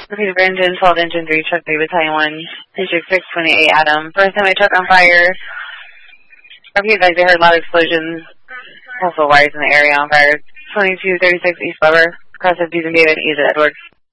Repeat Brandon, 12 Engine 3, Truck 3, Battalion 1, District 628, Adam. First time I truck on fire. Repeat, guys, I heard loud explosions. Also wires in the area on fire. 2236 East Weber. Cross 50s and David, East Edward.